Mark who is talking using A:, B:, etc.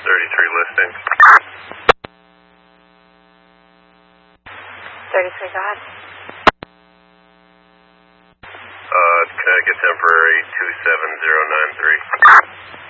A: 33 listing.
B: 33, go ahead.
A: Connecticut temporary 27093.